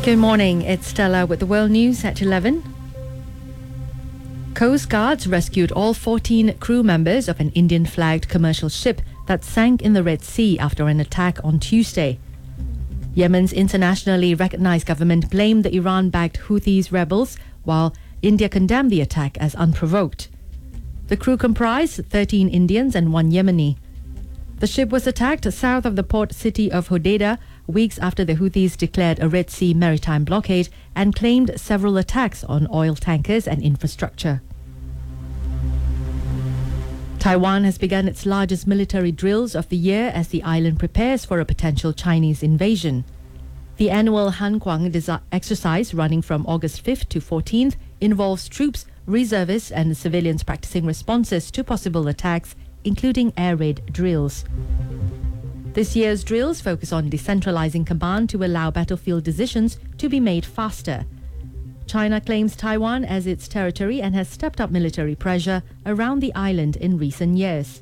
Good morning, it's Stella with the World News at 11. Coast Guards rescued all 14 crew members of an Indian-flagged commercial ship that sank in the Red Sea after an attack on Tuesday. Yemen's internationally recognized government blamed the Iran-backed Houthis rebels, while India condemned the attack as unprovoked. The crew comprised 13 Indians and 1 Yemeni. The ship was attacked south of the port city of Hodeidah weeks after the Houthis declared a Red Sea maritime blockade and claimed several attacks on oil tankers and infrastructure. Taiwan has begun its largest military drills of the year as the island prepares for a potential Chinese invasion. The annual Hanquang exercise, running from August 5th to 14th, involves troops, reservists and civilians practicing responses to possible attacks, including air raid drills. This year's drills focus on decentralizing command to allow battlefield decisions to be made faster. China claims Taiwan as its territory and has stepped up military pressure around the island in recent years.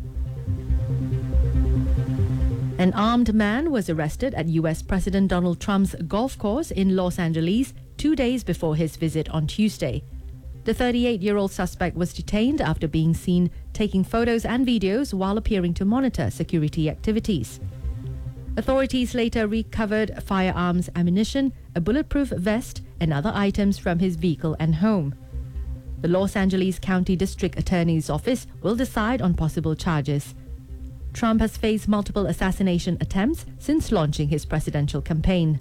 An armed man was arrested at US President Donald Trump's golf course in Los Angeles 2 days before his visit on Tuesday. The 38-year-old suspect was detained after being seen taking photos and videos while appearing to monitor security activities. Authorities later recovered firearms ammunition, a bulletproof vest, and other items from his vehicle and home. The Los Angeles County District Attorney's Office will decide on possible charges. Trump has faced multiple assassination attempts since launching his presidential campaign.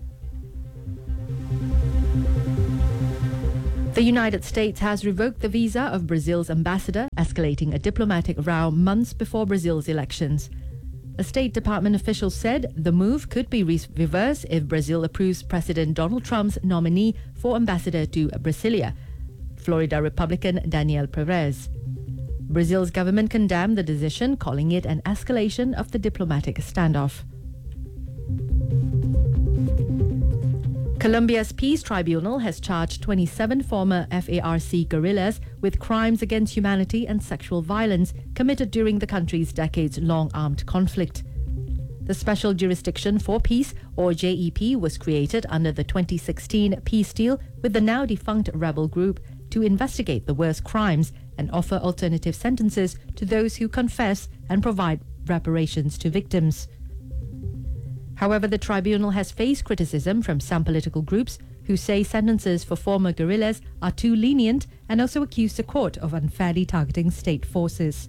The United States has revoked the visa of Brazil's ambassador, escalating a diplomatic row months before Brazil's elections. A State Department official said the move could be reversed if Brazil approves President Donald Trump's nominee for ambassador to Brasilia, Florida Republican Daniel Perez. Brazil's government condemned the decision, calling it an escalation of the diplomatic standoff. Colombia's Peace Tribunal has charged 27 former FARC guerrillas with crimes against humanity and sexual violence committed during the country's decades-long armed conflict. The Special Jurisdiction for Peace, or JEP, was created under the 2016 peace deal with the now-defunct rebel group to investigate the worst crimes and offer alternative sentences to those who confess and provide reparations to victims. However, the tribunal has faced criticism from some political groups who say sentences for former guerrillas are too lenient and also accuse the court of unfairly targeting state forces.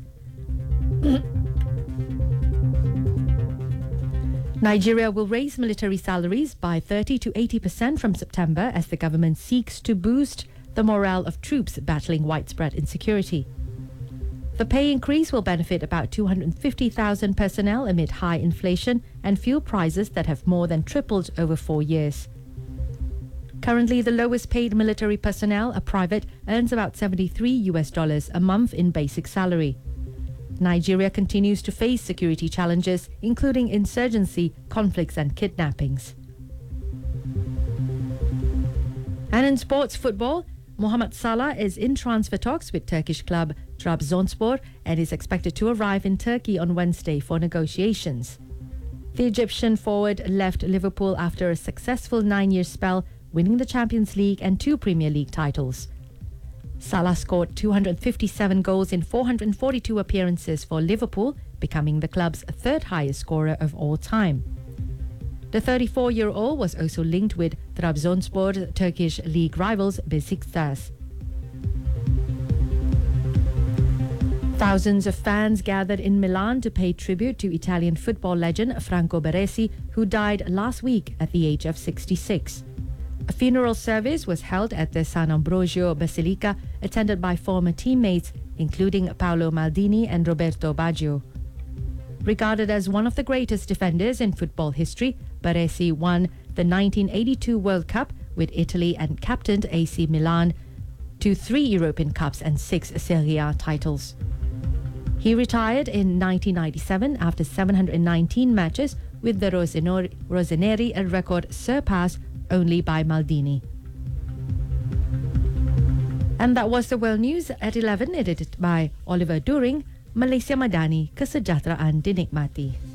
Nigeria will raise military salaries by 30 to 80% from September as the government seeks to boost the morale of troops battling widespread insecurity. The pay increase will benefit about 250,000 personnel amid high inflation and fuel prices that have more than tripled over 4 years. Currently, the lowest paid military personnel, a private, earns about $73 a month in basic salary. Nigeria continues to face security challenges, including insurgency, conflicts and kidnappings. And in sports football, Mohamed Salah is in transfer talks with Turkish club Trabzonspor and is expected to arrive in Turkey on Wednesday for negotiations. The Egyptian forward left Liverpool after a successful 9-year spell, winning the Champions League and 2 Premier League titles. Salah scored 257 goals in 442 appearances for Liverpool, becoming the club's 3rd highest scorer of all time. The 34-year-old was also linked with Trabzonspor's Turkish league rivals Besiktas. Thousands of fans gathered in Milan to pay tribute to Italian football legend Franco Baresi, who died last week at the age of 66. A funeral service was held at the San Ambrogio Basilica, attended by former teammates, including Paolo Maldini and Roberto Baggio. Regarded as one of the greatest defenders in football history, Baresi won the 1982 World Cup with Italy and captained AC Milan to 3 European Cups and 6 Serie A titles. He retired in 1997 after 719 matches, with the Rossoneri, a record surpassed only by Maldini. And that was the World News at 11, edited by Oliver During. Malaysia Madani, kesejahteraan dinikmati.